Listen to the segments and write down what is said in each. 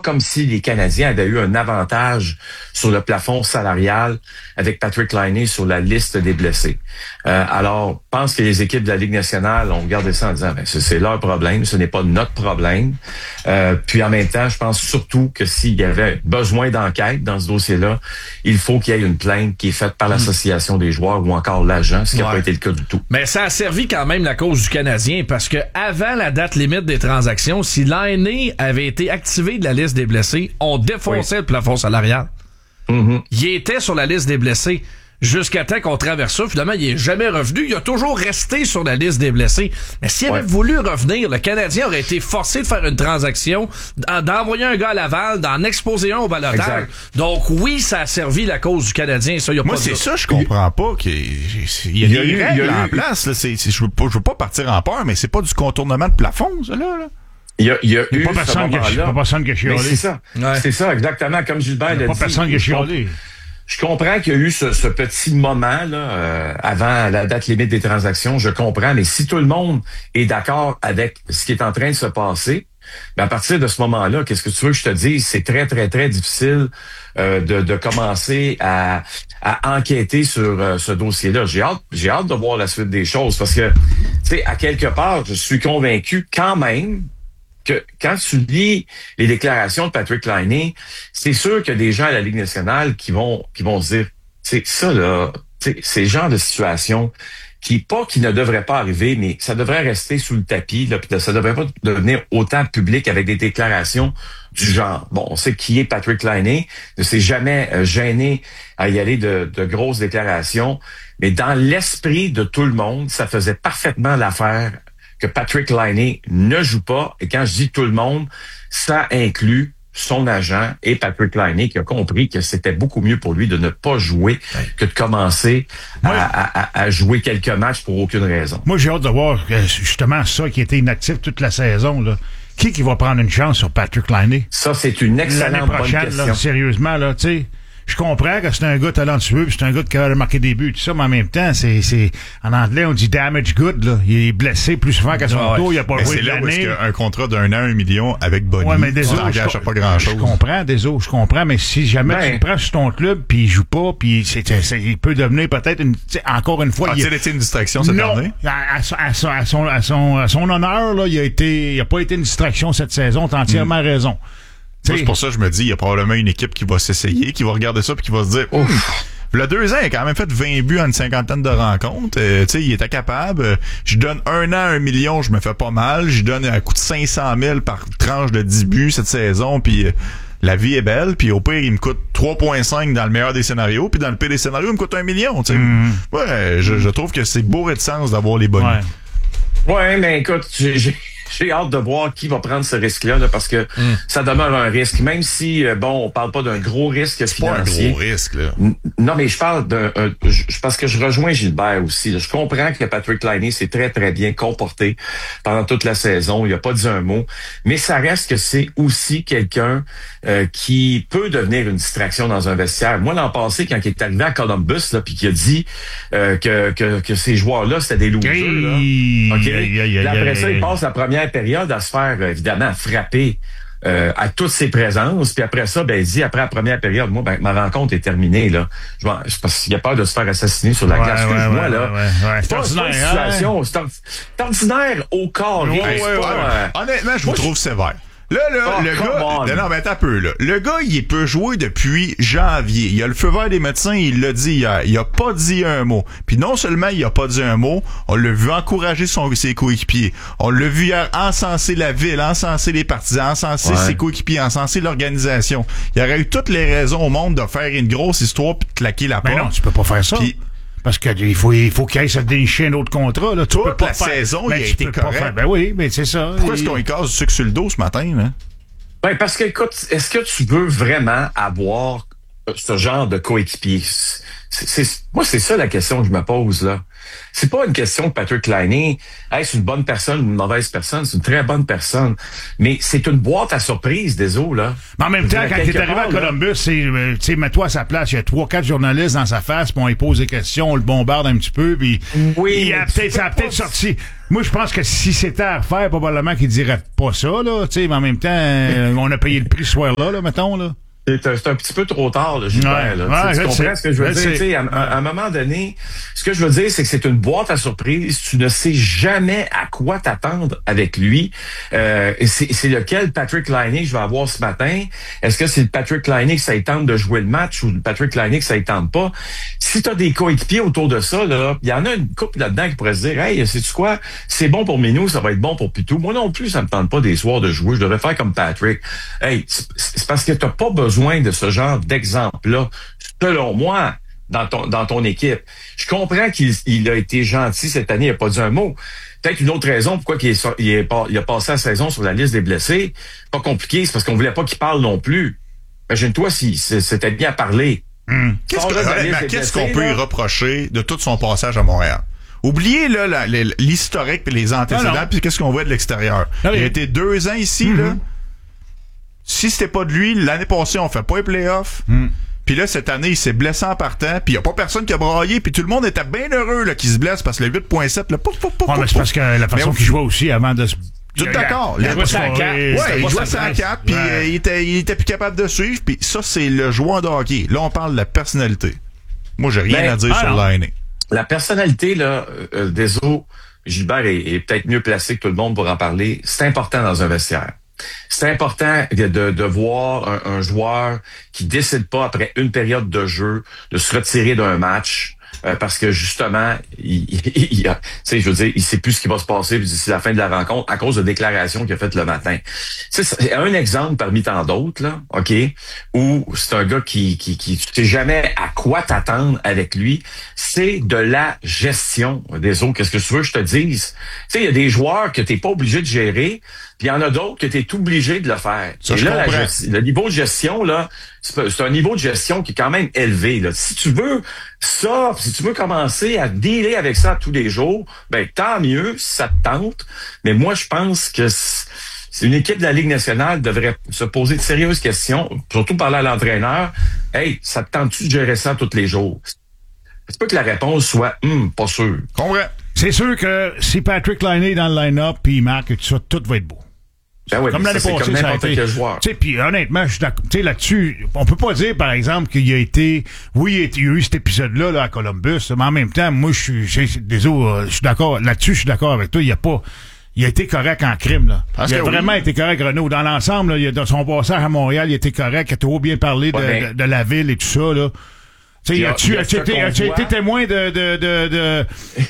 comme si les Canadiens avaient eu un avantage sur le plafond salarial avec Patrick Laine sur la liste des blessés. Alors, je pense que les équipes de la Ligue nationale ont regardé ça en disant, c'est leur problème, ce n'est pas notre problème. Puis en même temps, je pense surtout que s'il y avait besoin d'enquête dans ce dossier-là, il faut qu'il y ait une plainte qui est faite par l'association des joueurs ou encore l'agent, ce qui n'a pas été le cas du tout. Mais ça a servi quand même la cause du Canadien parce que avant la date limite des transactions, si Laine avait été activé de la liste des blessés, on défonçait le plafond salarial. Mm-hmm. Il était sur la liste des blessés. Jusqu'à temps qu'on traverse ça, finalement, il est jamais revenu. Il a toujours resté sur la liste des blessés. Mais s'il avait voulu revenir, le Canadien aurait été forcé de faire une transaction, d'envoyer un gars à Laval, d'en exposer un au balotage. Donc oui, ça a servi la cause du Canadien. Ça, y a Moi, pas c'est ça, je comprends pas. Il y a des règles en place. Là. Je veux pas partir en peur, mais c'est pas du contournement de plafond, ça, là. Il y a eu pas personne qui a chialé. C'est ça. Ouais. C'est ça, exactement. Comme Gilbert l'a dit. Pas personne qui a chialé. Je comprends qu'il y a eu ce petit moment là avant la date limite des transactions. Je comprends, mais si tout le monde est d'accord avec ce qui est en train de se passer, ben à partir de ce moment-là, qu'est-ce que tu veux que je te dise? C'est très, très, très difficile de commencer à enquêter sur ce dossier-là. J'ai hâte de voir la suite des choses parce que, tu sais, à quelque part, je suis convaincu quand même que quand tu lis les déclarations de Patrick Laine, c'est sûr qu'il y a des gens à la Ligue nationale qui vont se dire, c'est ça là, c'est le genre de situation qui ne devrait pas arriver, mais ça devrait rester sous le tapis, là, puis ça devrait pas devenir autant public avec des déclarations du genre. Bon, on sait qui est Patrick Laine, ne s'est jamais gêné à y aller de grosses déclarations, mais dans l'esprit de tout le monde, ça faisait parfaitement l'affaire que Patrick Laine ne joue pas. Et quand je dis tout le monde, ça inclut son agent et Patrick Laine qui a compris que c'était beaucoup mieux pour lui de ne pas jouer que de commencer à jouer quelques matchs pour aucune raison. Moi, j'ai hâte de voir justement ça qui était inactif toute la saison, là. Qui va prendre une chance sur Patrick Laine? Ça, c'est une excellente bonne question. Là, sérieusement, là, tu sais. Je comprends que c'est un gars talentueux, puis c'est un gars qui a marqué des buts, tout ça, mais en même temps, c'est en anglais, on dit damage good, là. Il est blessé plus souvent qu'à son tour, il a pas joué de l'année. C'est là où est-ce qu'un contrat d'1 an, 1 million avec Bonnie, tu n'engages pas grand-chose. Je comprends, mais si jamais tu le prends sur ton club, puis il joue pas, puis il peut devenir peut-être encore une fois... A-t-il été une distraction cette année? À son honneur, là, il a pas été une distraction cette saison, t'as entièrement raison. Moi, c'est pour ça que je me dis, il y a probablement une équipe qui va s'essayer, qui va regarder ça puis qui va se dire, il y a 2 ans, il a quand même fait 20 buts en une cinquantaine de rencontres. Tu sais, il était capable. Je donne 1 an, 1 million, je me fais pas mal. Je donne un coût de 500 000 par tranche de 10 buts cette saison, puis la vie est belle. Puis au pire, il me coûte 3,5 dans le meilleur des scénarios, puis dans le pire des scénarios, il me coûte 1 million. Tu sais, je trouve que c'est bourré de sens d'avoir les bonnes. Ouais, mais écoute, j'ai hâte de voir qui va prendre ce risque-là, là, parce que ça demeure un risque. Même si, on parle pas d'un gros risque financier. C'est pas un gros risque, là. Non, mais je parle parce que je rejoins Gilbert aussi. Là. Je comprends que Patrick Laine s'est très, très bien comporté pendant toute la saison. Il a pas dit un mot. Mais ça reste que c'est aussi quelqu'un qui peut devenir une distraction dans un vestiaire. Moi, l'an passé, quand il est arrivé à Columbus, là, puis qu'il a dit que ces joueurs-là, c'était des losers, là. OK? Après ça, il passe la première période à se faire, évidemment, frapper à toutes ses présences. Puis après ça, il dit, après la première période, moi, ma rencontre est terminée, là. C'est parce qu'il a peur de se faire assassiner sur la glace. Excuse-moi, là. C'est ordinaire. C'est ordinaire au carré. Honnêtement, je vous trouve sévère. Là, le gars... Non, mais attends un peu, là. Le gars, il peut jouer depuis janvier. Il a le feu vert des médecins, il l'a dit hier. Il a pas dit un mot. Puis non seulement il a pas dit un mot, on l'a vu encourager ses coéquipiers. On l'a vu hier encenser la ville, encenser les partisans, encenser ses coéquipiers, encenser l'organisation. Il aurait eu toutes les raisons au monde de faire une grosse histoire puis de claquer la porte. Mais non, tu peux pas faire ça. Parce qu'il faut qu'il aille se dénicher un autre contrat, là. Tu peux pas la saison, il a été correct. Ben oui, mais c'est ça. Pourquoi est-ce qu'on y casse du sucre sur le dos ce matin, là? Parce que, écoute, est-ce que tu veux vraiment avoir ce genre de coéquipier? Moi, c'est ça la question que je me pose, là. C'est pas une question de Patrick Laine. Est-ce une bonne personne ou une mauvaise personne? C'est une très bonne personne. Mais c'est une boîte à surprise, des eaux, là. Mais en même temps, quand il est arrivé à Columbus, tu sais, mets-toi à sa place, il y a 3-4 journalistes dans sa face, puis on lui pose des questions, on le bombarde un petit peu, puis oui, ça a peut-être sorti. Moi, je pense que si c'était à refaire, probablement qu'il dirait pas ça, là, tu sais, mais en même temps, on a payé le prix ce soir-là, là, mettons, là. C'est un petit peu trop tard, là, Gilbert. Ouais, tu comprends ce que je veux dire? Tu sais, à un moment donné, ce que je veux dire, c'est que c'est une boîte à surprise. Tu ne sais jamais à quoi t'attendre avec lui. C'est lequel Patrick Laine que je vais avoir ce matin? Est-ce que c'est le Patrick Laine que ça y tente de jouer le match ou le Patrick Laine que ça y tente pas? Si tu as des coéquipiers autour de ça, là, il y en a une couple là-dedans qui pourrait se dire, hey, sais-tu quoi? C'est bon pour Minou, ça va être bon pour Pitou. Moi non plus, ça me tente pas des soirs de jouer. Je devrais faire comme Patrick. Hey, c'est parce que t'as pas besoin de ce genre d'exemple-là, selon moi, dans ton équipe. Je comprends qu'il a été gentil cette année, il n'a pas dit un mot. Peut-être une autre raison pourquoi il a passé la saison sur la liste des blessés. Pas compliqué, c'est parce qu'on voulait pas qu'il parle non plus. Imagine-toi si c'était bien parlé. Qu'est-ce qu'on peut y reprocher de tout son passage à Montréal? Oubliez là l'historique et les antécédents, puis qu'est-ce qu'on voit de l'extérieur. Il a été 2 ans ici, là. Si c'était pas de lui, l'année passée, on fait pas les playoffs. Puis là, cette année, il s'est blessé en partant. Puis il y a pas personne qui a braillé. Puis tout le monde était bien heureux là qu'il se blesse parce que le 8.7, là, mais c'est parce que la façon qu'il jouait aussi avant de se... Tout d'accord. Il jouait ça à 4. Ouais, il jouait ça à 4. Puis il était plus capable de suivre. Puis ça, c'est le joueur de hockey. Là, on parle de la personnalité. Moi, j'ai rien à dire sur Laine. La personnalité, là, Gilbert est peut-être mieux placé que tout le monde pour en parler. C'est important dans un vestiaire. C'est important de voir un joueur qui décide pas après une période de jeu de se retirer d'un match parce que justement, tu sais, je veux dire, il sait plus ce qui va se passer d'ici la fin de la rencontre à cause de déclarations qu'il a faites le matin. Tu sais, c'est un exemple parmi tant d'autres là, ok, où c'est un gars qui tu sais jamais à quoi t'attendre avec lui. C'est de la gestion des autres. Qu'est-ce que tu veux que je te dise? Tu sais, il y a des joueurs que t'es pas obligé de gérer. Puis il y en a d'autres que tu es obligé de le faire. Ça, et là, le niveau de gestion, là, c'est un niveau de gestion qui est quand même élevé. Là. Si tu veux ça, si tu veux commencer à dealer avec ça tous les jours, ben tant mieux si ça te tente. Mais moi, je pense que une équipe de la Ligue nationale devrait se poser de sérieuses questions, surtout parler à l'entraîneur. Hey, ça te tente-tu de gérer ça tous les jours? C'est pas que la réponse soit pas sûr. Comprends. C'est sûr que si Patrick Laine est dans le line-up puis il marque et tout ça, tout va être beau. Ben oui, comme l'année passée, comme n'importe quel joueur. Tu sais, puis honnêtement, je suis d'accord. Tu sais, là-dessus, on peut pas dire, par exemple, qu'il a été, oui, il y a eu cet épisode-là, là, à Columbus, mais en même temps, moi, je suis d'accord. Là-dessus, je suis d'accord avec toi. Il a été correct en crime, là. Il a vraiment été correct, Renaud. Dans l'ensemble, là, dans son passage à Montréal, il a été correct. Il a trop bien parlé de la ville et tout ça, là. As-tu été témoin de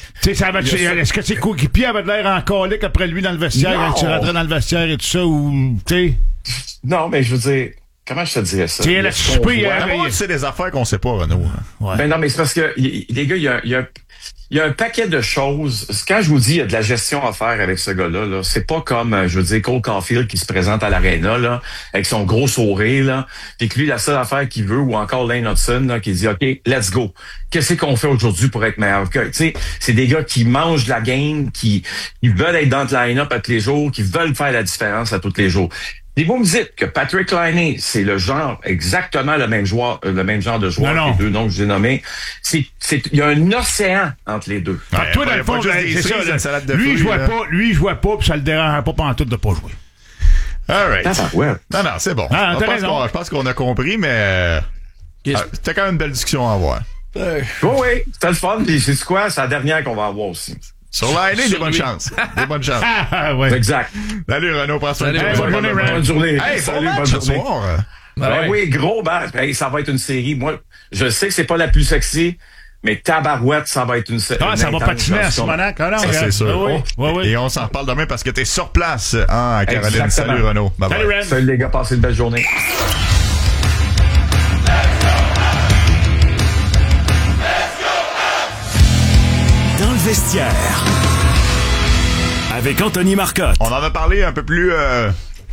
est-ce que ses coéquipiers avaient de l'air en colique après lui dans le vestiaire, quand tu rentrais dans le vestiaire et tout ça, ou, tu sais? Non, mais je veux dire, comment je te dirais ça? C'est des affaires qu'on sait pas, Renaud. Ouais. Ben non, mais c'est parce que, les gars, il y a un paquet de choses. Quand je vous dis, il y a de la gestion à faire avec ce gars-là, là, c'est pas comme, je veux dire, Cole Caulfield qui se présente à l'aréna, là, avec son gros sourire, là, puis que lui, la seule affaire qu'il veut, ou encore Lane Hudson, là, qui dit, OK, let's go. Qu'est-ce qu'on fait aujourd'hui pour être meilleur? Tu sais, c'est des gars qui mangent de la game, qui veulent être dans le line-up à tous les jours, qui veulent faire la différence à tous les jours. Et vous me dites que Patrick Laine, c'est exactement le même genre de joueur que les deux noms que je vous ai nommés. Il y a un océan entre les deux. Ouais, toi, dans le fond, c'est ça. Lui, il jouait pas, puis ça le dérangeait pas pantoute de pas jouer. All right. Ouais. Non, c'est bon. Je pense qu'on a compris, mais c'était quand même une belle discussion à avoir. Oui, c'était le fun, puis c'est quoi? C'est la dernière qu'on va avoir aussi. Sur Laine, des bonnes chances. Des bonnes chances. Ouais. Exact. Salut Renaud, prends soin de toi. Bonne journée. Hey, salut, bonne journée. Soir. Oui, gros match. Hey, ça va être une série. Moi, je sais que c'est pas la plus sexy, mais tabarouette, ça va être une série. Ça va patiner à Simonac. C'est sûr. Oui. Et on s'en reparle demain parce que t'es sur place, à Caroline. Exactement. Salut Renaud. Bye bye. Salut Ren. Salut les gars, passez une belle journée. Dans le vestiaire. Avec Anthony Marcotte. On en a parlé un peu plus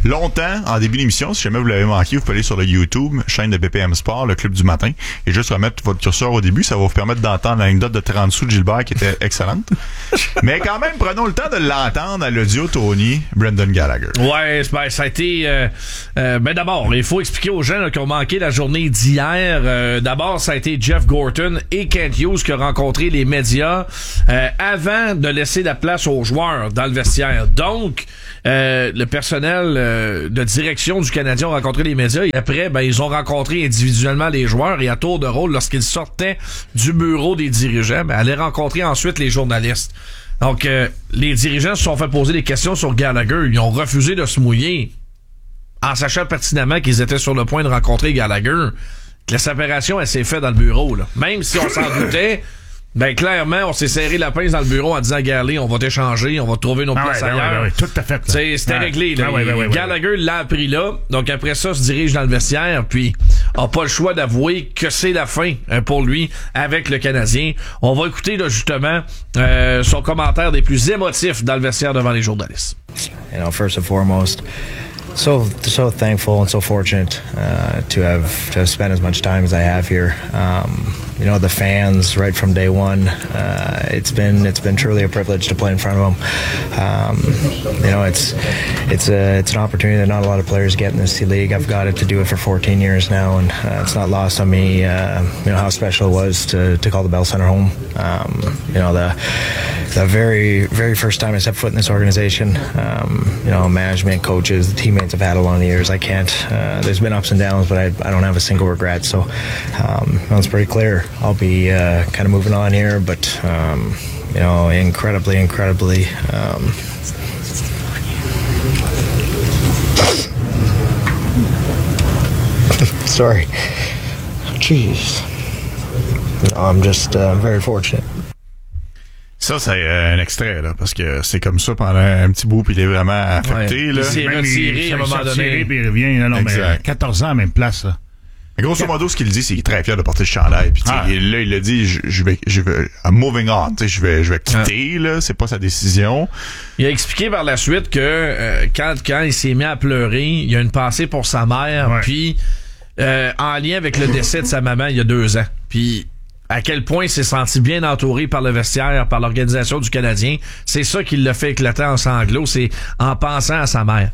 longtemps, en début d'émission, si jamais vous l'avez manqué, vous pouvez aller sur le YouTube, chaîne de BPM Sport, le Club du matin, et juste remettre votre curseur au début, ça va vous permettre d'entendre l'anecdote de 30 sous de Gilbert qui était excellente. Mais quand même, prenons le temps de l'entendre à l'audio, Tony, Brendan Gallagher. Ouais, ben, ça a été... d'abord, il faut expliquer aux gens là, qui ont manqué la journée d'hier. D'abord, ça a été Jeff Gorton et Kent Hughes qui ont rencontré les médias avant de laisser la place aux joueurs dans le vestiaire. Donc, le personnel de direction du Canadien ont rencontré les médias. Et après, ben, ils ont rencontré individuellement les joueurs et à tour de rôle, lorsqu'ils sortaient du bureau des dirigeants, ben, allaient rencontrer ensuite les journalistes. Donc, les dirigeants se sont fait poser des questions sur Gallagher. Ils ont refusé de se mouiller en sachant pertinemment qu'ils étaient sur le point de rencontrer Gallagher. Que la séparation, elle s'est faite dans le bureau. Là. Même si on s'en doutait, ben clairement, on s'est serré la pince dans le bureau en disant Galley, on va t'échanger, on va trouver nos places ailleurs. Tout à fait. C'était réglé. Là. Gallagher l'a appris là. Donc après ça, se dirige dans le vestiaire, puis a pas le choix d'avouer que c'est la fin pour lui avec le Canadien. On va écouter là, justement son commentaire des plus émotifs dans le vestiaire devant les journalistes. You know, first and foremost, so thankful and so fortunate to have spent as much time as I have here. You know, the fans right from day one. It's been truly a privilege to play in front of them. You know, it's an opportunity that not a lot of players get in this league. I've got it to do it for 14 years now, and it's not lost on me. You know how special it was to call the Bell Center home. You know, the very first time I stepped foot in this organization. You know, management, coaches, the teammates I've had along the years. I can't. There's been ups and downs, but I don't have a single regret. So it's pretty clear. I'll be kind of moving on here, but you know, incredibly. Sorry. Jeez. No, I'm just very fortunate. Ça, c'est un extrait, là, parce que c'est comme ça pendant un petit bout, puis il est vraiment affecté, là. Il s'est retiré à un moment donné. Puis il revient, non, mais 14 ans à la même place, là. Mais grosso modo, ce qu'il dit, c'est qu'il est très fier de porter le chandail. Puis là, il a dit, je vais, I'm moving on. Je vais quitter. Là, c'est pas sa décision. Il a expliqué par la suite que quand il s'est mis à pleurer, il y a une pensée pour sa mère. Puis en lien avec le décès de sa maman il y a 2 ans. Puis à quel point il s'est senti bien entouré par le vestiaire, par l'organisation du Canadien. C'est ça qui l'a fait éclater en sanglots, c'est en pensant à sa mère.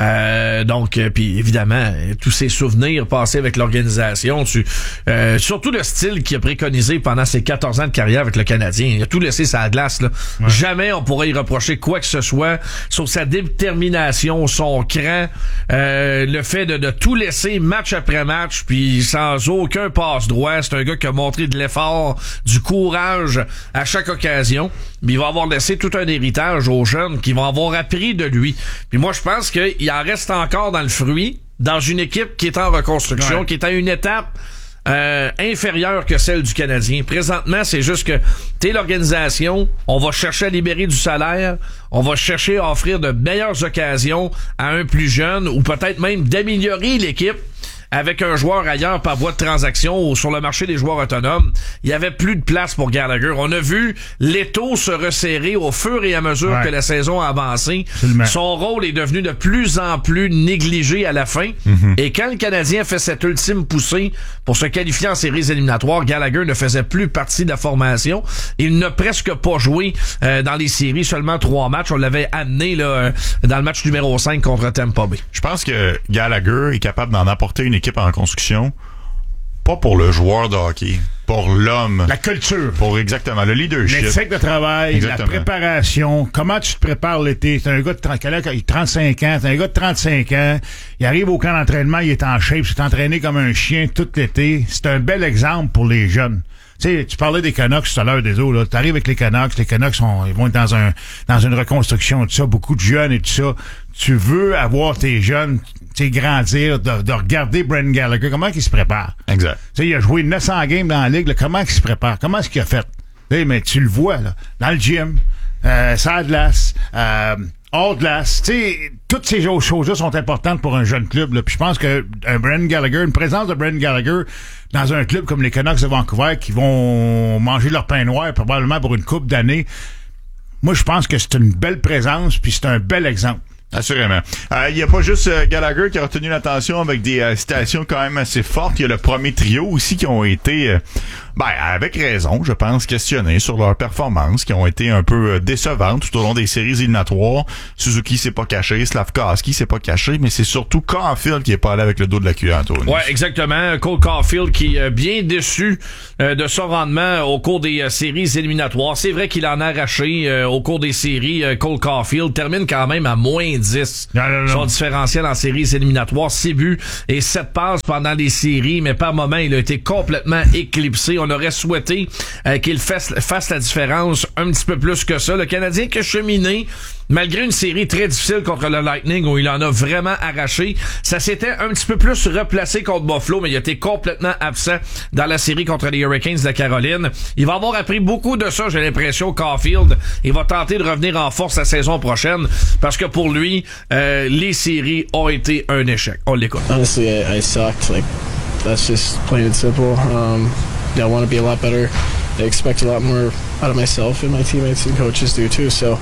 Donc, puis évidemment, tous ses souvenirs passés avec l'organisation, surtout le style qu'il a préconisé pendant ses 14 ans de carrière avec le Canadien. Il a tout laissé sur la glace. Là. Ouais. Jamais on pourrait y reprocher quoi que ce soit sur sa détermination, son cran, le fait de tout laisser match après match, puis sans aucun passe-droit. C'est un gars qui a montré de l'effort, du courage à chaque occasion, mais il va avoir laissé tout un héritage aux jeunes qui vont avoir appris de lui. Puis moi, je pense qu'il en reste encore dans le fruit, dans une équipe qui est en reconstruction, qui est à une étape inférieure que celle du Canadien. Présentement, c'est juste que t'es l'organisation, on va chercher à libérer du salaire, on va chercher à offrir de meilleures occasions à un plus jeune, ou peut-être même d'améliorer l'équipe avec un joueur ailleurs par voie de transaction ou sur le marché des joueurs autonomes. Il y avait plus de place pour Gallagher. On a vu l'étau se resserrer au fur et à mesure que la saison a avancé. Absolument. Son rôle est devenu de plus en plus négligé à la fin. Et quand le Canadien fait cette ultime poussée pour se qualifier en séries éliminatoires, Gallagher ne faisait plus partie de la formation. Il n'a presque pas joué dans les séries, seulement 3 matchs. On l'avait amené là dans le match numéro 5 contre Tampa Bay. Je pense que Gallagher est capable d'en apporter une équipe en construction, pas pour le joueur de hockey, pour l'homme. La culture. Pour exactement, le leadership. L'éthique de travail, exactement. La préparation, comment tu te prépares l'été. C'est un gars de 35 ans, c'est un gars de 35 ans, il arrive au camp d'entraînement, il est en shape, il s'est entraîné comme un chien tout l'été. C'est un bel exemple pour les jeunes. Tu sais, tu parlais des Canucks tout à l'heure, des autres, là. T'arrives avec les Canucks ils vont être dans une reconstruction, tout ça, beaucoup de jeunes et tout ça. Tu veux avoir tes jeunes, tu sais, grandir, de regarder Brendan Gallagher, comment il se prépare. Exact. Tu sais, il a joué 900 games dans la ligue, là, comment il se prépare, comment est-ce qu'il a fait? Tu sais, mais tu le vois, là, dans le gym, sur la glace, hors glace, tu sais, toutes ces choses-là sont importantes pour un jeune club, là. Puis je pense que Brendan Gallagher, une présence de Brendan Gallagher dans un club comme les Canucks de Vancouver qui vont manger leur pain noir probablement pour une couple d'années, moi je pense que c'est une belle présence puis c'est un bel exemple. Assurément. Il n'y a pas juste Gallagher qui a retenu l'attention avec des citations quand même assez fortes. Il y a le premier trio aussi qui ont été, avec raison, je pense, questionnés sur leur performance, qui ont été un peu décevantes tout au long des séries éliminatoires. Suzuki s'est pas caché, Slafkovsky s'est pas caché, mais c'est surtout Caulfield qui est pas allé avec le dos de la cuillère, Anthony. Ouais, exactement. Cole Caulfield qui est bien déçu de son rendement au cours des séries éliminatoires. C'est vrai qu'il en a arraché au cours des séries. Cole Caulfield termine quand même à moins 10. Non. Son différentiel en séries éliminatoires, 6 buts et 7 passes pendant les séries, mais par moment, il a été complètement éclipsé. On aurait souhaité qu'il fasse la différence un petit peu plus que ça. Le Canadien qui a cheminé, malgré une série très difficile contre le Lightning où il en a vraiment arraché, ça s'était un petit peu plus replacé contre Buffalo, mais il a été complètement absent dans la série contre les Hurricanes de la Caroline. Il va avoir appris beaucoup de ça, j'ai l'impression, Caulfield. Il va tenter de revenir en force la saison prochaine parce que pour lui, les séries ont été un échec. On l'écoute. Honestly, I sucked. Like, that's just plain and simple. I want to be a lot better. I expect a lot more out of myself and my teammates and coaches do too. So,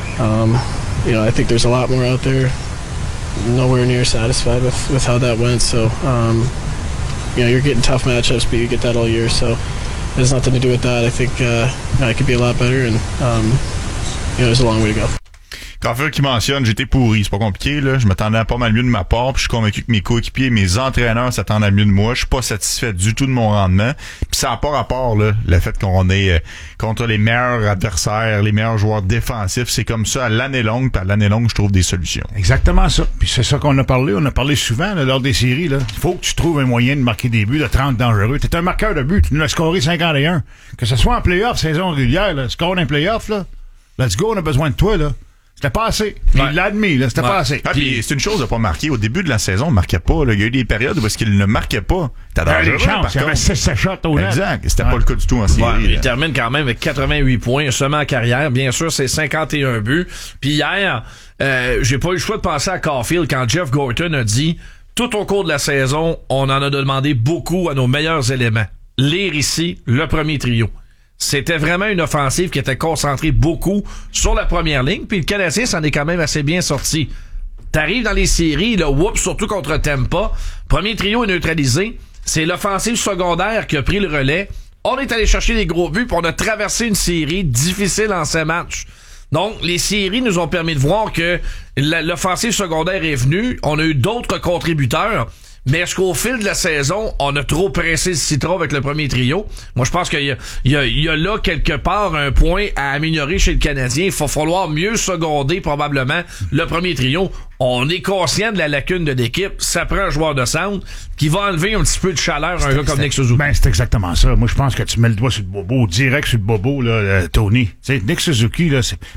I think there's a lot more out there. Nowhere near satisfied with how that went. So, you're getting tough matchups, but you get that all year. So, it has nothing to do with that. I think I could be a lot better, and there's a long way to go. Caulfield qui mentionne, j'étais pourri, c'est pas compliqué, là. Je m'attendais à pas mal mieux de ma part, puis je suis convaincu que mes coéquipiers, mes entraîneurs s'attendent à mieux de moi. Je suis pas satisfait du tout de mon rendement. Puis ça n'a pas rapport, là, le fait qu'on est contre les meilleurs adversaires, les meilleurs joueurs défensifs. C'est comme ça à l'année longue, puis à l'année longue, je trouve des solutions. Exactement ça. Puis c'est ça qu'on a parlé. On a parlé souvent, là, lors des séries, là. Il faut que tu trouves un moyen de marquer des buts, de te rendre dangereux. T'es un marqueur de buts. Tu nous as scoré 51. Que ce soit en play-off, saison régulière, là, score un play-off, là. Let's go, on a besoin de toi, là. C'était pas assez. Il l'a admis, là. C'était pas assez. Puis c'est une chose de pas marquer. Au début de la saison, on marquait pas, là. Il y a eu des périodes où est-ce qu'il ne marquait pas. T'as dangereux, par il y avait 6 shots au net. Exact. C'était pas le cas du tout en série. Il termine quand même avec 88 points, seulement en carrière. Bien sûr, c'est 51 buts. Puis hier, j'ai pas eu le choix de penser à Caulfield quand Jeff Gorton a dit, tout au cours de la saison, on en a demandé beaucoup à nos meilleurs éléments. Lire ici, le premier trio. C'était vraiment une offensive qui était concentrée beaucoup sur la première ligne, puis le Canadien s'en est quand même assez bien sorti. T'arrives dans les séries, là, surtout contre Tampa, premier trio est neutralisé, c'est l'offensive secondaire qui a pris le relais. On est allé chercher des gros buts, puis on a traversé une série difficile en 5 matchs. Donc, les séries nous ont permis de voir que l'offensive secondaire est venue, on a eu d'autres contributeurs. Mais est-ce qu'au fil de la saison, on a trop pressé le citron avec le premier trio? Moi, je pense qu'il y a là, quelque part, un point à améliorer chez le Canadien. Il va falloir mieux seconder, probablement, le premier trio. On est conscient de la lacune de l'équipe. Ça prend un joueur de centre qui va enlever un petit peu de chaleur à un gars comme Nick Suzuki. Ben, c'est exactement ça. Moi, je pense que tu mets le doigt sur le bobo, direct sur le bobo, là, Tony. T'sais, Nick Suzuki, là, c'est...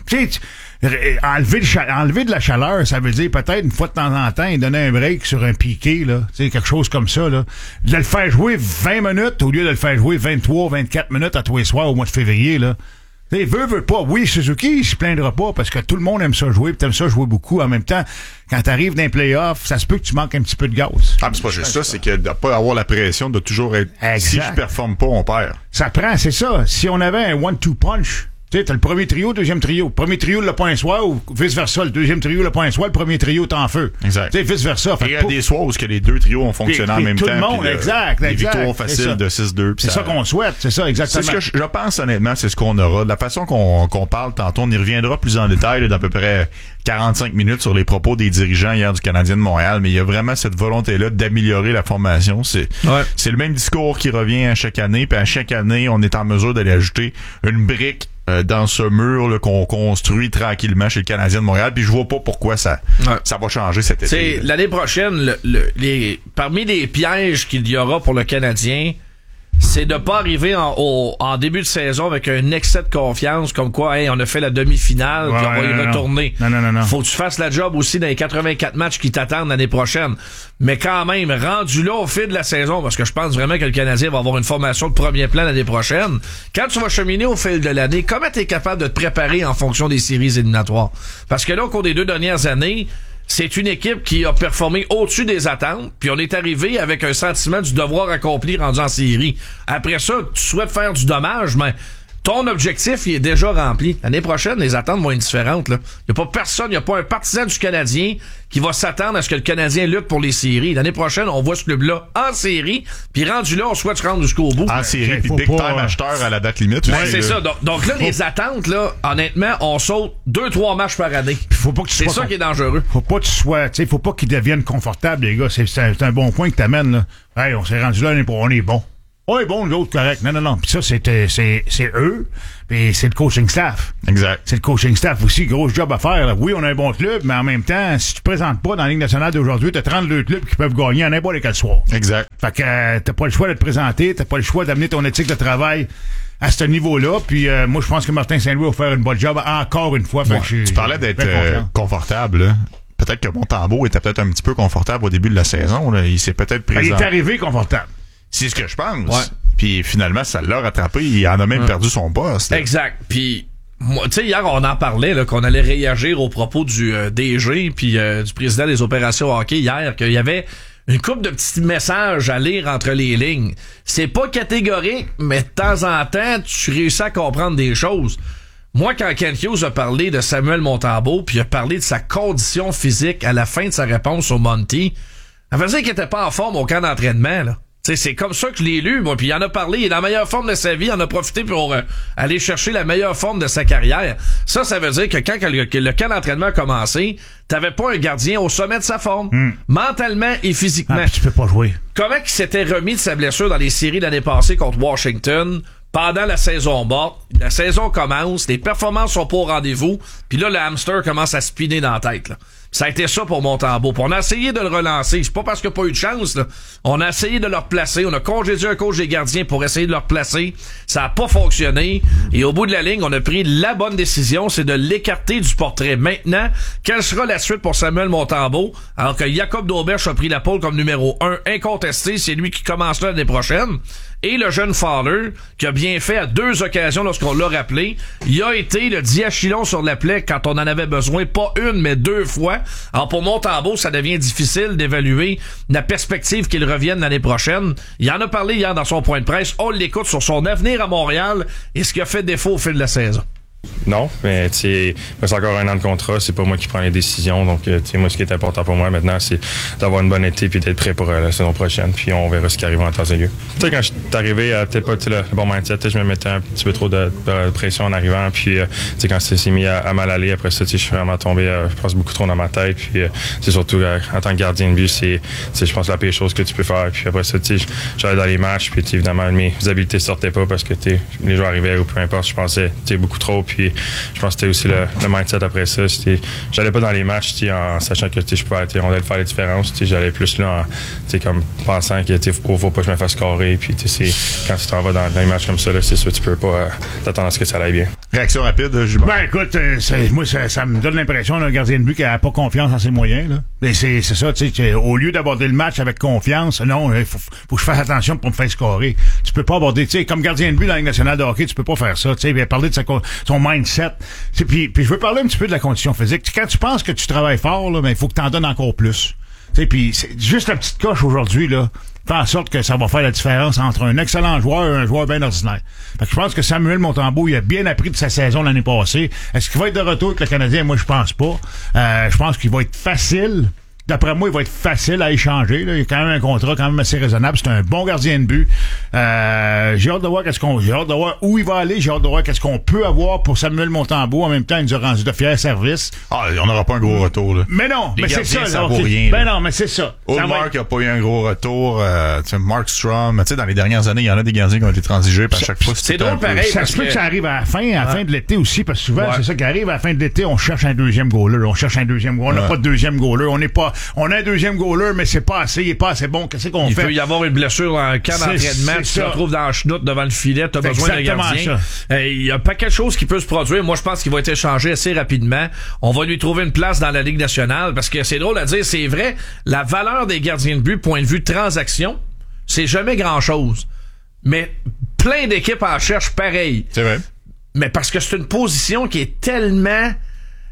enlever de la chaleur, ça veut dire peut-être une fois de temps en temps, il donner un break sur un piqué, là. T'sais, quelque chose comme ça, là. De le faire jouer 20 minutes au lieu de le faire jouer 23, 24 minutes à tous les soirs au mois de février, là. T'sais, veut pas. Oui, Suzuki, il se plaindra pas parce que tout le monde aime ça jouer, pis t'aimes ça jouer beaucoup. En même temps, quand t'arrives dans les playoffs, ça se peut que tu manques un petit peu de gaz. Ah, mais c'est pas juste ça, c'est que de pas avoir la pression de toujours être... Exact. Si je performe pas, on perd. Ça prend, c'est ça. Si on avait un 1-2 punch... Tu sais, t'as le premier trio, deuxième trio. Premier trio, le point soir, ou vice-versa. Le deuxième trio, le point soir, le premier trio, t'es en feu. Exact. Tu sais, vice-versa. Il y a des soirs où les deux trios ont fonctionné en même temps. Tout le monde, exact. Des victoires faciles de 6-2. C'est ça qu'on souhaite, c'est ça, exactement. C'est ce que je pense, honnêtement, c'est ce qu'on aura. De la façon qu'on parle tantôt, on y reviendra plus en détail, d'à peu près 45 minutes sur les propos des dirigeants hier du Canadien de Montréal, mais il y a vraiment cette volonté-là d'améliorer la formation. C'est le même discours qui revient à chaque année, puis à chaque année, on est en mesure d'aller ajouter une brique dans ce mur là, qu'on construit tranquillement chez le Canadien de Montréal, puis je vois pas pourquoi ça va changer cet été. L'année prochaine, parmi les pièges qu'il y aura pour le Canadien, c'est de pas arriver en début de saison avec un excès de confiance comme quoi on a fait la demi-finale puis on va y retourner. Non. Faut que tu fasses la job aussi dans les 84 matchs qui t'attendent l'année prochaine. Mais quand même, rendu là au fil de la saison, parce que je pense vraiment que le Canadien va avoir une formation de premier plan l'année prochaine, quand tu vas cheminer au fil de l'année, comment t'es capable de te préparer en fonction des séries éliminatoires? Parce que là, au cours des 2 dernières années, c'est une équipe qui a performé au-dessus des attentes, puis on est arrivé avec un sentiment du devoir accompli rendu en série. Après ça, tu souhaites faire du dommage, mais ton objectif, il est déjà rempli. L'année prochaine, les attentes vont être différentes, là. Il n'y a pas personne, il n'y a pas un partisan du Canadien qui va s'attendre à ce que le Canadien lutte pour les séries. L'année prochaine, on voit ce club-là en série, puis rendu là, on souhaite se rendre jusqu'au bout. En série, puis big time acheteur à la date limite. Ben, c'est ça. Donc là, les attentes, là, honnêtement, on saute 2-3 matchs par année. Faut pas que c'est ça qui est dangereux. Faut pas que tu sois, tu sais, faut pas qu'ils deviennent confortables, les gars. C'est un bon point que t'amènes, là. Hey, on s'est rendu là, on est bon. Ouais, bon, l'autre, correct. Non. Puis ça, c'est eux, puis c'est le coaching staff. Exact. C'est le coaching staff aussi, gros job à faire, là. Oui, on a un bon club, mais en même temps, si tu te présentes pas dans la Ligue nationale d'aujourd'hui, t'as 32 clubs qui peuvent gagner à n'importe quel soir. Exact. Fait que t'as pas le choix de te présenter, t'as pas le choix d'amener ton éthique de travail à ce niveau-là. Puis moi, je pense que Martin Saint-Louis va faire une bonne job encore une fois. Fait que tu parlais d'être confortable, là. Peut-être que Montembeault était peut-être un petit peu confortable au début de la saison, là. Il s'est peut-être présenté. Il est arrivé confortable. C'est ce que je pense. Ouais. Puis finalement, ça l'a rattrapé. Il en a même perdu son poste. Exact. Puis moi, tu sais, hier, on en parlait, là, qu'on allait réagir au propos du DG puis du président des opérations hockey hier, qu'il y avait une couple de petits messages à lire entre les lignes. C'est pas catégorique, mais de temps en temps, tu réussis à comprendre des choses. Moi, quand Ken Hughes a parlé de Samuel Montembeault puis a parlé de sa condition physique à la fin de sa réponse au Monty, ça veut dire qu'il était pas en forme au camp d'entraînement, là. T'sais, c'est comme ça que je l'ai lu, moi, puis il en a parlé, il est dans la meilleure forme de sa vie, il en a profité pour aller chercher la meilleure forme de sa carrière. Ça veut dire que quand le camp d'entraînement a commencé, t'avais pas un gardien au sommet de sa forme, mentalement et physiquement. Tu peux pas jouer. Comment il s'était remis de sa blessure dans les séries l'année passée contre Washington, pendant la saison morte, la saison commence, les performances sont pas au rendez-vous, puis là, le hamster commence à spinner dans la tête, là. Ça a été ça pour Montembeault. On a essayé de le relancer. C'est pas parce qu'il n'y a pas eu de chance, là. On a essayé de le replacer. On a congédié un coach des gardiens pour essayer de le replacer. Ça a pas fonctionné. Et au bout de la ligne, on a pris la bonne décision, c'est de l'écarter du portrait. Maintenant, quelle sera la suite pour Samuel Montembeault? Alors que Jacob Dauberche a pris la pole comme numéro 1 incontesté. C'est lui qui commence là l'année prochaine. Et le jeune Fowler, qui a bien fait à 2 occasions lorsqu'on l'a rappelé, il a été le diachylon sur la plaie quand on en avait besoin, pas une, mais 2 fois. Alors pour Montembeault, ça devient difficile d'évaluer la perspective qu'il revienne l'année prochaine. Il en a parlé hier dans son point de presse. On l'écoute sur son avenir à Montréal et ce qui a fait défaut au fil de la saison. Non, mais tu sais, c'est encore 1 an de contrat, c'est pas moi qui prends les décisions, donc tu sais, moi ce qui est important pour moi maintenant, c'est d'avoir une bonne été puis d'être prêt pour la saison prochaine, puis on verra ce qui arrive en temps et lieu. Tu sais, quand je suis arrivé, peut-être pas le bon mindset, je me mettais un petit peu trop de pression en arrivant, puis tu sais, quand c'est mis à mal aller, après ça, tu sais, je suis vraiment tombé, je pense beaucoup trop dans ma tête, puis c'est surtout en tant que gardien de but, c'est je pense la pire chose que tu peux faire, puis après ça, tu sais, j'allais dans les matchs, puis évidemment mes habiletés sortaient pas parce que tu sais, les joueurs arrivaient ou peu importe, je pensais, tu sais, beaucoup trop. Puis je pense que c'était aussi le mindset après ça. J'allais pas dans les matchs en sachant que je pouvais on allait faire la différence. J'allais plus là comme pensant que faut pas que je me fasse scorer. Puis quand tu t'en vas dans les matchs comme ça, là, c'est sûr tu peux pas t'attendre à ce que ça aille bien. Réaction rapide, Juba. Ben écoute, moi ça me donne l'impression d'un gardien de but qui a pas confiance en ses moyens. Là. Et c'est ça, tu sais, au lieu d'aborder le match avec confiance, non, faut que je fasse attention pour me faire scorer. Tu peux pas aborder, tu sais, comme gardien de but dans la Ligue nationale de hockey, tu peux pas faire ça. Tu sais, parler de son mindset. Puis je veux parler un petit peu de la condition physique. Quand tu penses que tu travailles fort, là, ben il faut que tu en donnes encore plus. Tu sais, puis c'est juste la petite coche aujourd'hui là. Fait en sorte que ça va faire la différence entre un excellent joueur et un joueur bien ordinaire. Fait que je pense que Samuel Montembeault, il a bien appris de sa saison l'année passée. Est-ce qu'il va être de retour avec le Canadien? Moi, je pense pas. Je pense qu'il va être facile. D'après moi, il va être facile à échanger. Là. Il y a quand même un contrat quand même assez raisonnable. C'est un bon gardien de but. J'ai hâte de voir j'ai hâte de voir où il va aller. J'ai hâte de voir qu'est-ce qu'on peut avoir pour Samuel Montembeault. En même temps, il nous a rendu de fiers services. On n'aura pas un gros retour, là. Mais non, les mais c'est ça. Ça vaut rien, ben non, mais c'est ça. Mark n'a pas eu un gros retour. Mark Strom, dans les dernières années, il y en a des gardiens qui ont été transigés. À chaque fois, c'est drôle pareil. Ça se peut que ça arrive à la fin de l'été aussi, parce que souvent, c'est ça qui arrive à la fin de l'été. On cherche un deuxième goaler. On n'a pas de deuxième goaler. On a un deuxième goaler, mais c'est pas assez, il est pas assez bon. Qu'est-ce qu'on fait? Il peut y avoir une blessure dans un camp d'entraînement, tu te retrouves dans la chenoute devant le filet, t'as besoin d'un gardien. Il y a pas quelque chose qui peut se produire. Moi, je pense qu'il va être échangé assez rapidement. On va lui trouver une place dans la Ligue nationale, parce que c'est drôle à dire, c'est vrai, la valeur des gardiens de but, point de vue transaction, c'est jamais grand-chose. Mais plein d'équipes en cherchent pareil. C'est vrai. Mais parce que c'est une position qui est tellement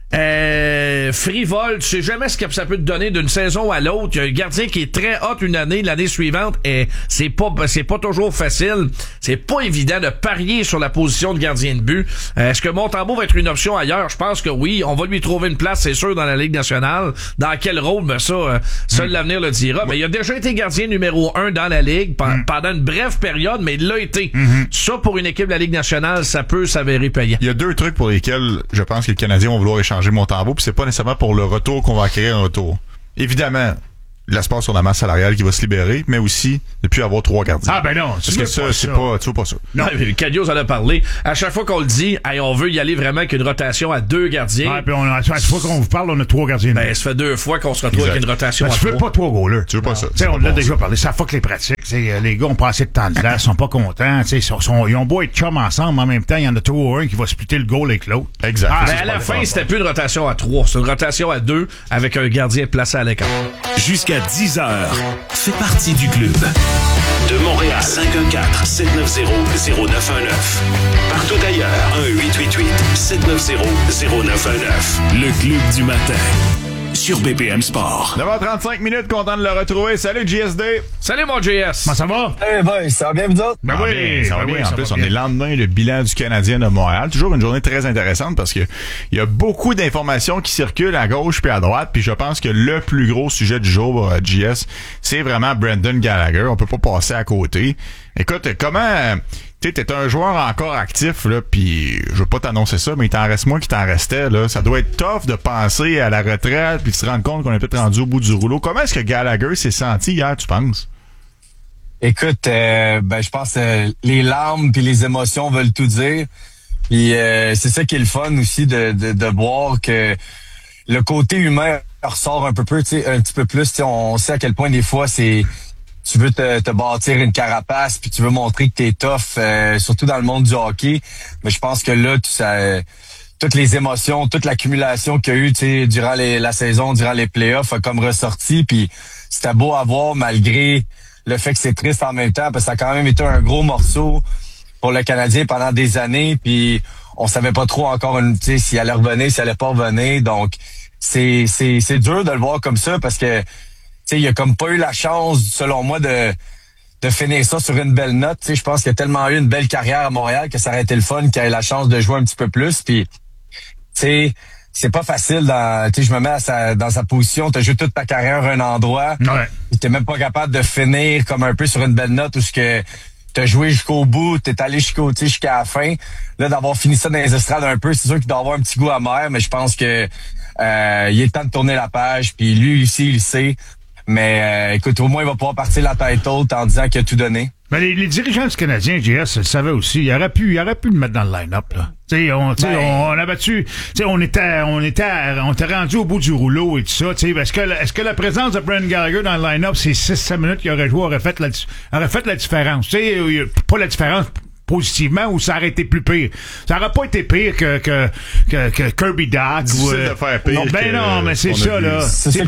frivole, tu sais jamais ce que ça peut te donner d'une saison à l'autre. Il y a un gardien qui est très hot une année, l'année suivante, et c'est pas toujours facile. C'est pas évident de parier sur la position de gardien de but. Est-ce que Montembeault va être une option ailleurs? Je pense que oui. On va lui trouver une place, c'est sûr, dans la Ligue nationale. Dans quel rôle? Ben ça, seul l'avenir le dira. Mais il a déjà été gardien numéro 1 dans la Ligue pendant une brève période, mais il l'a été. Ça, pour une équipe de la Ligue nationale, ça peut s'avérer payant. Il y a 2 trucs pour lesquels je pense que les Canadiens vont vouloir échanger Montembeault, puis c'est pas nécessairement pour le retour qu'on va acquérir en retour. Évidemment, l'espace sur la masse salariale qui va se libérer, mais aussi de plus avoir 3 gardiens. Ah ben non, parce que ça, c'est pas, tu veux pas ça. Non, Cadio en a parlé. À chaque fois qu'on le dit, hey, on veut y aller vraiment avec une rotation à 2 gardiens. Ah, puis à chaque fois qu'on vous parle, on a 3 gardiens. Ben, ça fait 2 fois qu'on se retrouve avec une rotation à 3. Tu veux pas 3 goalers. Tu veux pas ça. On l'a déjà parlé. Ça fuck les pratiques. Les gars ont passé de temps de glace, sont pas contents. Ils ont beau être chum ensemble, mais en même temps, il y en a toujours un qui va splitter le goal avec l'autre. Exact. Mais à la fin, c'était plus une rotation à 3. C'est une rotation à 2 avec un gardien placé à l'écart. Jusqu'à 10 heures. Fais partie du club. De Montréal, 514-790-0919. Partout ailleurs, 1-888-790-0919. Le club du matin. Sur BPM Sport. 9h35 minutes, content de le retrouver. Salut JSD. Salut mon JS. Comment ça va? Eh ben, ça va bien vous autres? Ça va bien. En plus, on est le lendemain, le bilan du Canadien de Montréal. Toujours une journée très intéressante parce que il y a beaucoup d'informations qui circulent à gauche puis à droite. Puis je pense que le plus gros sujet du jour, JS, c'est vraiment Brendan Gallagher. On peut pas passer à côté. Écoute, comment... Tu sais, t'es un joueur encore actif, là, puis je veux pas t'annoncer ça, mais il t'en reste moins qu'il t'en restait, là. Ça doit être tough de penser à la retraite puis de se rendre compte qu'on est peut-être rendu au bout du rouleau. Comment est-ce que Gallagher s'est senti hier, tu penses? Écoute, je pense que les larmes puis les émotions veulent tout dire. Puis c'est ça qui est le fun aussi de voir que le côté humain ressort un petit peu plus. On sait à quel point des fois tu veux te bâtir une carapace puis tu veux montrer que t'es tough, surtout dans le monde du hockey. Mais je pense que là, toutes les émotions, toute l'accumulation qu'il y a eu durant la saison, durant les playoffs, a comme ressorti. Puis c'était beau à voir malgré le fait que c'est triste en même temps, parce que ça a quand même été un gros morceau pour le Canadien pendant des années. Puis on savait pas trop encore s'il allait revenir, s'il allait pas revenir. Donc c'est dur de le voir comme ça parce que il a comme pas eu la chance, selon moi, de finir ça sur une belle note. Je pense qu'il a tellement eu une belle carrière à Montréal que ça aurait été le fun qu'il ait la chance de jouer un petit peu plus. Puis, c'est pas facile. Je me mets dans sa position. Tu as joué toute ta carrière à un endroit. Ouais. T'es même pas capable de finir comme un peu sur une belle note où tu as joué jusqu'au bout, t'es allé jusqu'à la fin. Là, d'avoir fini ça dans les estrades un peu, c'est sûr qu'il doit avoir un petit goût amer, mais je pense que il est temps de tourner la page. Puis lui aussi, il le sait. Mais écoute, au moins, il va pouvoir partir la tête haute en disant qu'il a tout donné. Ben, les dirigeants du Canadien, JS, le savaient aussi. Il aurait pu le mettre dans le line-up, là. On a battu, on était rendu au bout du rouleau et tout ça, est-ce que la présence de Brendan Gallagher dans le line-up, ces 6-7 minutes qu'il aurait joué, aurait fait la différence? Pas la différence positivement, ou ça aurait été plus pire. Ça aurait pas été pire que Kirby Dach. Difficile de faire pire. Non, mais c'est ça, là.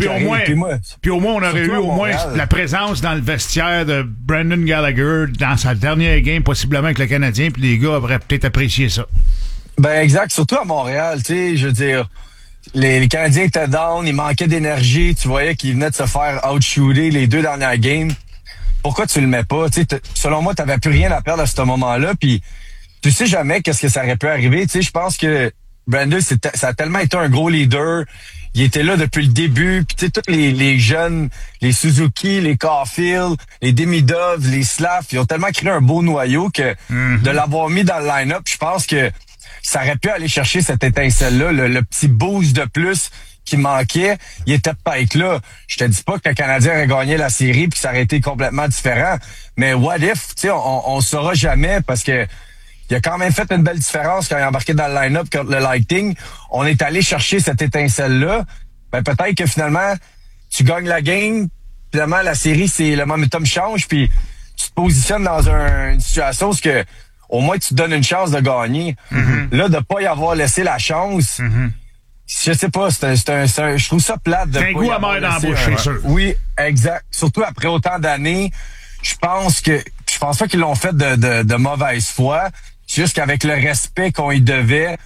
Puis au moins, on aurait eu au moins la présence dans le vestiaire de Brendan Gallagher dans sa dernière game, possiblement avec le Canadien, puis les gars auraient peut-être apprécié ça. Ben, exact. Surtout à Montréal, je veux dire, les Canadiens étaient down, il manquait d'énergie, tu voyais qu'ils venaient de se faire outshooter les 2 dernières games. Pourquoi tu le mets pas? Selon moi, t'avais plus rien à perdre à ce moment-là. Puis tu sais jamais qu'est-ce que ça aurait pu arriver. Je pense que Brandon, ça a tellement été un gros leader. Il était là depuis le début. Puis tous les jeunes, les Suzuki, les Caulfield, les Demidov, les Slav, ils ont tellement créé un beau noyau que de l'avoir mis dans le line-up, je pense que ça aurait pu aller chercher cette étincelle-là, le petit boost de plus qui manquait, il était peut-être là. Je te dis pas que le Canadien aurait gagné la série puis ça aurait été complètement différent. Mais what if, on saura jamais parce que il a quand même fait une belle différence quand il a embarqué dans le line-up contre le Lightning. On est allé chercher cette étincelle-là. Ben peut-être que finalement, tu gagnes la game, finalement la série, c'est le momentum change, puis tu te positionnes dans une situation où que au moins tu te donnes une chance de gagner. Là, de pas y avoir laissé la chance. Je sais pas, je trouve ça plate de c'est un goût amer dans la bouche, c'est sûr. Oui, exact. Surtout après autant d'années, je pense pas qu'ils l'ont fait de mauvaise foi. C'est juste qu'avec le respect qu'on y devait,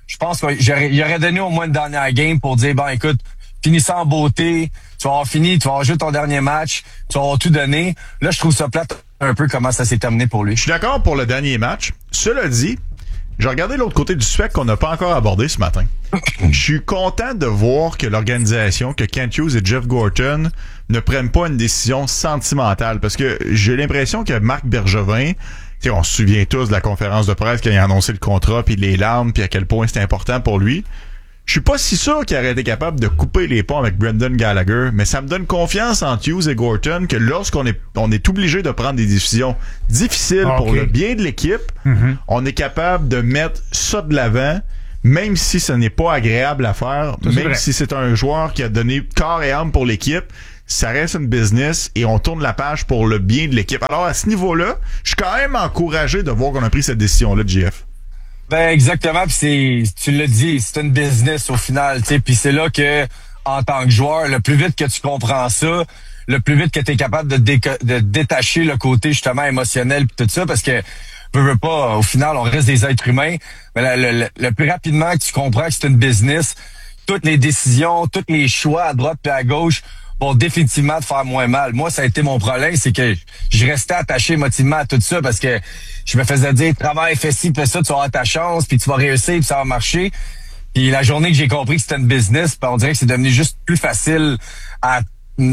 je pense qu'il aurait donné au moins une dernière game pour dire, écoute, finis ça en beauté, tu vas avoir fini, tu vas avoir joué ton dernier match, tu vas avoir tout donné. Là, je trouve ça plate un peu comment ça s'est terminé pour lui. Je suis d'accord pour le dernier match. Cela dit, j'ai regardé l'autre côté du spectre qu'on n'a pas encore abordé ce matin. Je suis content de voir que l'organisation, que Kent Hughes et Jeff Gorton ne prennent pas une décision sentimentale. Parce que j'ai l'impression que Marc Bergevin, on se souvient tous de la conférence de presse quand il a annoncé le contrat, puis les larmes, puis à quel point c'était important pour lui. Je suis pas si sûr qu'il aurait été capable de couper les ponts avec Brendan Gallagher, mais ça me donne confiance entre Hughes et Gorton que lorsqu'on est obligé de prendre des décisions difficiles pour le bien de l'équipe, on est capable de mettre ça de l'avant, même si ce n'est pas agréable à faire, même si c'est un joueur qui a donné corps et âme pour l'équipe. Ça reste une business et on tourne la page pour le bien de l'équipe. Alors, à ce niveau-là, je suis quand même encouragé de voir qu'on a pris cette décision-là de JF. Exactement, puis tu l'as dit, c'est une business au final, tu sais, puis c'est là que, en tant que joueur, le plus vite que tu comprends ça, le plus vite que tu es capable de détacher le côté justement émotionnel pis tout ça, parce que veux pas, au final, on reste des êtres humains, mais le plus rapidement que tu comprends que c'est une business, toutes les décisions, tous les choix à droite puis à gauche vont définitivement te faire moins mal. Moi, ça a été mon problème, c'est que je restais attaché émotivement à tout ça parce que je me faisais dire, travaille, fais ci, fais ça, tu vas avoir ta chance, puis tu vas réussir, puis ça va marcher. Puis la journée que j'ai compris que c'était une business, on dirait que c'est devenu juste plus facile à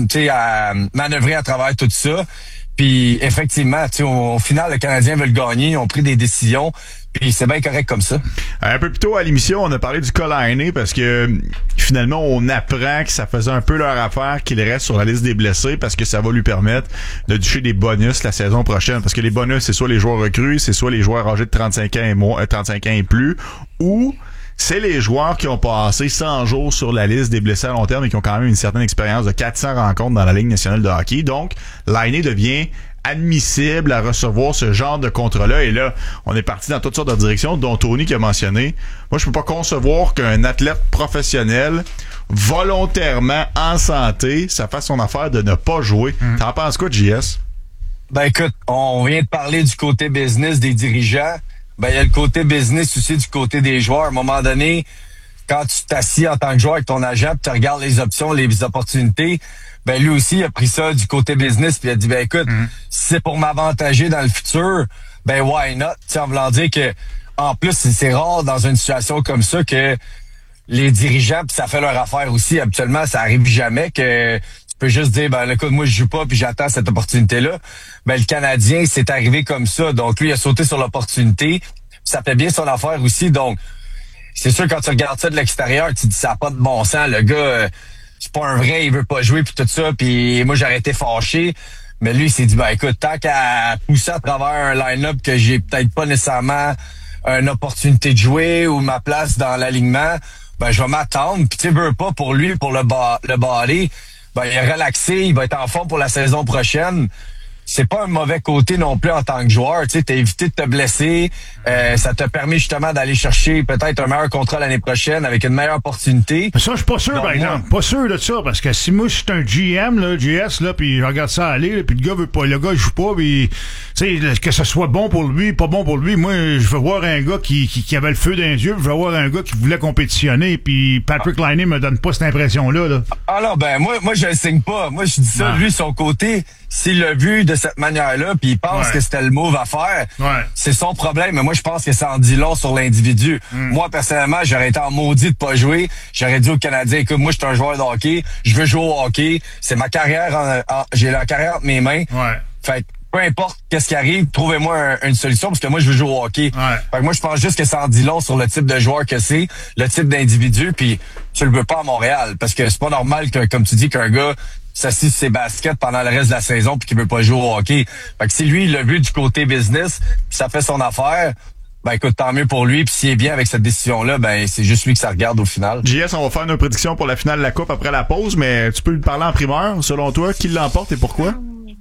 manœuvrer à travers tout ça. Puis effectivement, au final, le Canadien veut le gagner, ils ont pris des décisions, puis c'est bien correct comme ça. Un peu plus tôt à l'émission, on a parlé du cas Laine parce que finalement, on apprend que ça faisait un peu leur affaire qu'il reste sur la liste des blessés parce que ça va lui permettre de toucher des bonus la saison prochaine. Parce que les bonus, c'est soit les joueurs recrues, c'est soit les joueurs âgés de 35 ans et plus, ou c'est les joueurs qui ont passé 100 jours sur la liste des blessés à long terme et qui ont quand même une certaine expérience de 400 rencontres dans la Ligue nationale de hockey. Donc, Laine devient admissible à recevoir ce genre de contrat-là. Et là, on est parti dans toutes sortes de directions, dont Tony qui a mentionné. Moi, je peux pas concevoir qu'un athlète professionnel, volontairement en santé, ça fasse son affaire de ne pas jouer. T'en penses quoi, JS? Écoute, on vient de parler du côté business des dirigeants. Il y a le côté business aussi du côté des joueurs. À un moment donné, quand tu t'assis en tant que joueur avec ton agent, tu regardes les options, les opportunités, lui aussi, il a pris ça du côté business, puis il a dit, écoute, si c'est pour m'avantager dans le futur, why not? T'sais, en voulant dire que, en plus, c'est rare dans une situation comme ça que les dirigeants, puis ça fait leur affaire aussi, habituellement, ça arrive jamais que tu peux juste dire, écoute, moi, je joue pas, puis j'attends cette opportunité-là. Le Canadien, c'est arrivé comme ça, donc lui, il a sauté sur l'opportunité, ça fait bien son affaire aussi, donc c'est sûr, quand tu regardes ça de l'extérieur, tu te dis, ça n'a pas de bon sens, le gars, c'est pas un vrai, il veut pas jouer puis tout ça, puis moi j'aurais été fâché, mais lui il s'est dit écoute, tant qu'à pousser à travers un line-up que j'ai peut-être pas nécessairement une opportunité de jouer ou ma place dans l'alignement, je vais m'attendre, puis tu sais, veux pas pour lui, pour le body, il est relaxé, il va être en forme pour la saison prochaine. C'est pas un mauvais côté non plus en tant que joueur. Tu sais, t'as évité de te blesser. Ça t'a permis justement d'aller chercher peut-être un meilleur contrat l'année prochaine avec une meilleure opportunité. Mais ça, je suis pas sûr, par exemple. Pas sûr de ça, parce que si moi, je suis un GM, là, GS, là, puis je regarde ça aller, là, puis le gars veut pas, le gars, il joue pas, puis tu sais, que ce soit bon pour lui, pas bon pour lui, moi, je veux voir un gars qui avait le feu dans les yeux, je veux voir un gars qui voulait compétitionner, puis Patrick Laine me donne pas cette impression-là, là. Alors, moi, je le signe pas. Moi, je dis ça, lui, son côté, s'il l'a vu de cette manière-là, puis il pense que c'était le move à faire, c'est son problème. Mais moi, je pense que ça en dit long sur l'individu. Moi, personnellement, j'aurais été en maudit de pas jouer. J'aurais dit aux Canadiens, écoute, moi, je suis un joueur de hockey, je veux jouer au hockey, c'est ma carrière, j'ai la carrière entre mes mains. Fait peu importe qu'est-ce qui arrive, trouvez-moi une solution, parce que moi, je veux jouer au hockey. Fait que moi, je pense juste que ça en dit long sur le type de joueur que c'est, le type d'individu, puis tu le veux pas à Montréal, parce que c'est pas normal que, comme tu dis, qu'un gars s'assise sur ses baskets pendant le reste de la saison puis qu'il veut pas jouer au hockey. Fait que si lui, il l'a vu du côté business, puis ça fait son affaire, écoute, tant mieux pour lui. Puis s'il est bien avec cette décision-là, c'est juste lui que ça regarde au final. JS, on va faire nos prédictions pour la finale de la Coupe après la pause, mais tu peux lui parler en primeur. Selon toi, qui l'emporte et pourquoi?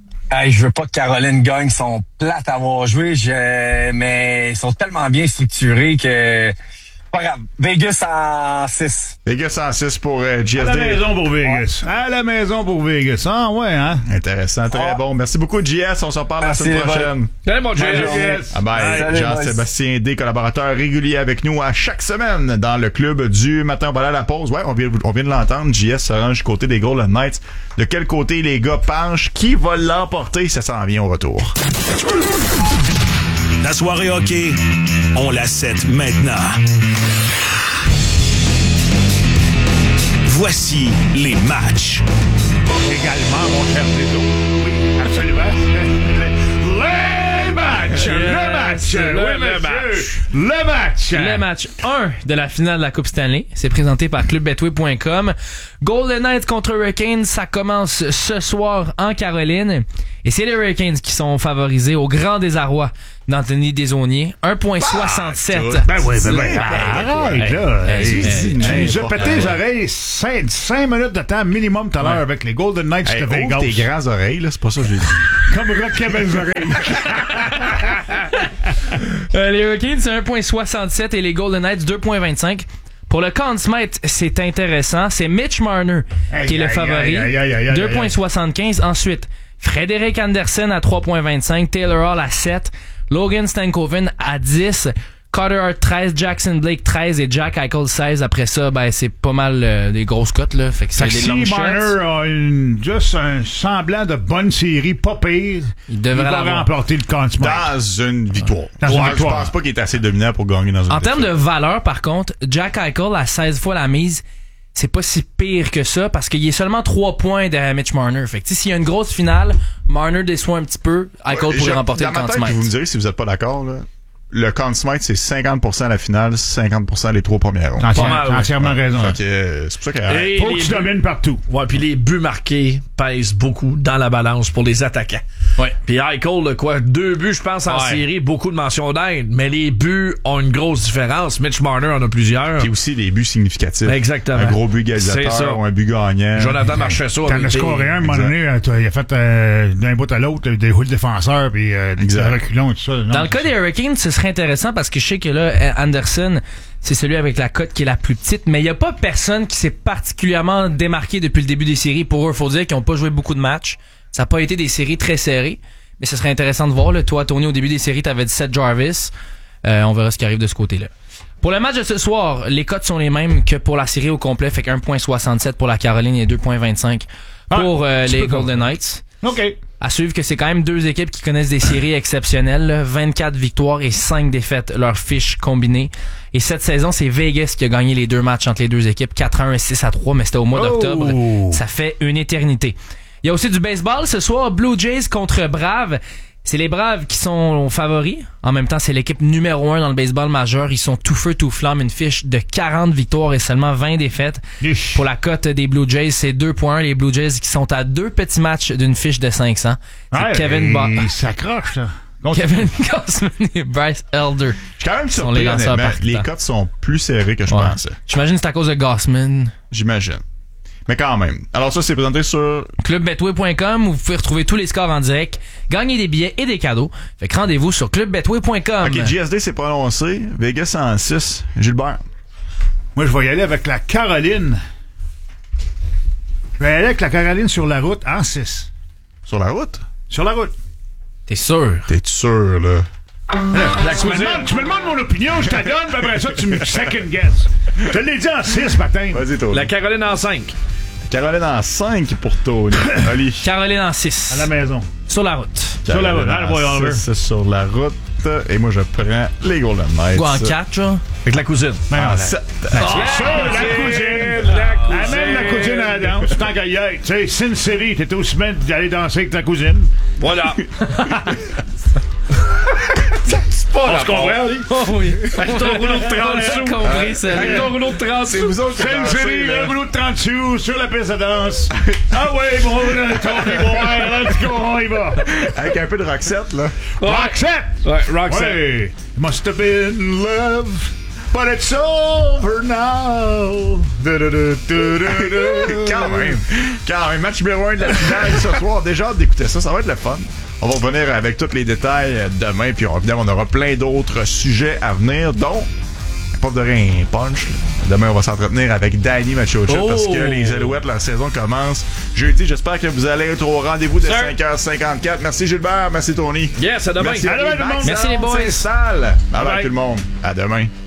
Je veux pas que Caroline gagne, ils sont plates à avoir joué, mais ils sont tellement bien structurés que je Pas grave. Vegas en 6. Vegas en 6 pour GSD. À la maison pour Vegas. Ouais. À la maison pour Vegas. Ah, ouais, hein? Intéressant, très bon. Merci beaucoup, JS. On s'en parle la semaine prochaine. Salut, mon JS. Ah ben, Jean-Sébastien D, collaborateur régulier avec nous à chaque semaine dans le club du matin. On va aller à la pause. Ouais, on vient de l'entendre. JS se range du côté des Golden Knights. De quel côté les gars penchent? Qui va l'emporter? Ça s'en vient au retour. La soirée hockey, on la set maintenant. Voici les matchs. Également, mon cher Dédo. Oui, absolument. Le match 1 de la finale de la Coupe Stanley. C'est présenté par clubbetway.com. Golden Knights contre Hurricanes, ça commence ce soir en Caroline. Et c'est les Hurricanes qui sont favorisés au grand désarroi d'Anthony Desaulniers. 1,67. Ben oui, arrête, là. J'ai pété les oreilles 5 minutes de temps minimum tout à l'heure avec les Golden Knights de Vegas. Tes grands oreilles, là, c'est pas ça que j'ai dit. Comme Rock Kevin's oreilles. Les Hurricanes, c'est 1,67 et les Golden Knights, 2,25. Pour le Conn Smythe, c'est intéressant. C'est Mitch Marner qui est le favori. 2,75. Ensuite, Frédéric Andersen à 3,25. Taylor Hall à 7. Logan Stankoven à 10. Carter Hart 13, Jackson Blake 13 et Jack Eichel 16. Après ça, ben c'est pas mal des grosses cotes là. Fait que c'est des long shots. Si Marner a juste un semblant de bonne série, pas pire, il va remporter le Conn Smythe. Dans une victoire. Je pense pas qu'il est assez dominant pour gagner dans une victoire. En termes de valeur, par contre, Jack Eichel à 16 fois la mise, c'est pas si pire que ça parce qu'il est seulement 3 points derrière Mitch Marner. Fait que s'il y a une grosse finale, Marner déçoit un petit peu, Eichel pourrait remporter le Conn Smythe. Vous me direz si vous êtes pas d'accord là. Le Conn Smythe, c'est 50% à la finale, 50% les 3 premières rondes. Entièrement raison. C'est pour ça que faut que tu domines partout. Ouais, puis les buts marqués pèsent beaucoup dans la balance pour les attaquants. Ouais. Puis Eichel, 2 buts, je pense, en série, beaucoup de mentions d'aide, mais les buts ont une grosse différence. Mitch Marner en a plusieurs. Puis aussi des buts significatifs. Exactement. Un gros but égalisateur ou un but gagnant. Jonathan Marchessault. T'en as scoré un, à un moment donné, il a fait d'un bout à l'autre des roules défenseurs puis des reculons et tout ça. Dans le cas des Hurricanes, ce serait intéressant parce que je sais que là, Anderson, c'est celui avec la cote qui est la plus petite, mais il n'y a pas personne qui s'est particulièrement démarqué depuis le début des séries. Pour eux, il faut dire qu'ils n'ont pas joué beaucoup de matchs. Ça n'a pas été des séries très serrées, mais ce serait intéressant de voir. Là. Toi, Tony, au début des séries, tu avais dit Seth Jarvis. On verra ce qui arrive de ce côté-là. Pour le match de ce soir, les cotes sont les mêmes que pour la série au complet, fait que 1,67 pour la Caroline et 2,25 pour les Golden Knights. OK. À suivre que c'est quand même 2 équipes qui connaissent des séries exceptionnelles. Là. 24 victoires et 5 défaites, leur fiche combinée. Et cette saison, c'est Vegas qui a gagné les 2 matchs entre les 2 équipes. 4-1 et 6-3, mais c'était au mois d'octobre. Ça fait une éternité. Il y a aussi du baseball. Ce soir, Blue Jays contre Braves. C'est les Braves qui sont favoris. En même temps, c'est l'équipe numéro 1 dans le baseball majeur. Ils sont tout feu, tout flamme. Une fiche de 40 victoires et seulement 20 défaites. Pour la cote des Blue Jays, c'est 2,1. Les Blue Jays qui sont à 2 petits matchs d'une fiche de 500. C'est Kevin Il s'accroche, là. Kevin Gausman et Bryce Elder. Je suis quand même surpris, les cotes sont plus serrées que je pensais. J'imagine que c'est à cause de Gausman. J'imagine. Mais quand même. Alors ça, c'est présenté sur clubbetway.com où vous pouvez retrouver tous les scores en direct, gagner des billets et des cadeaux. Fait que rendez-vous sur clubbetway.com. OK, JSD s'est prononcé. Vegas en 6. Gilbert. Moi, je vais y aller avec la Caroline. Je vais y aller avec la Caroline sur la route en 6. Sur la route? Sur la route. T'es sûr? T'es-tu sûr, là? Tu me demandes mon opinion, je te donne, puis après ça, tu me second guess. Je te l'ai dit en 6 matin. Vas-y, Tony. La Caroline en 5. Caroline en 5 pour Tony. Ali. Caroline en 6. À la maison. Sur la route. Sur la route. C'est sur la route. Et moi, je prends les Golden Knights. Quoi, en 4, genre? Avec la cousine. En 7. La cousine. Amène la cousine à la danse. Tant qu'à y être. Tu sais, c'est une série. T'es aussi bien d'aller danser avec ta cousine. Voilà. On se comprend, oui? Oh oui. Avec ton rouleau de 30 sous. Avec ton rouleau de 30 sous. C'est une série, un rouleau de 30 sous sur la piste de danse. Ah ouais, bon, Tony Boire, let's go, on y va. Avec un peu de Roxette, là. Roxette! Ouais, Roxette. Ouais. Must have been love, but it's over now. Quand même. Match numéro 1 de la finale ce soir. Déjà hâte d'écouter ça. Ça va être le fun. On va revenir avec tous les détails demain. Puis évidemment, on aura plein d'autres sujets à venir, dont pas de rien punch. Demain, on va s'entretenir avec Danny Machocha parce que les Alouettes, la saison commence jeudi. J'espère que vous allez être au rendez-vous de 5h54. Merci Gilbert, merci Tony. Yes, à demain. Merci, Merci les boys. Salle. Bye bye tout le monde. À demain.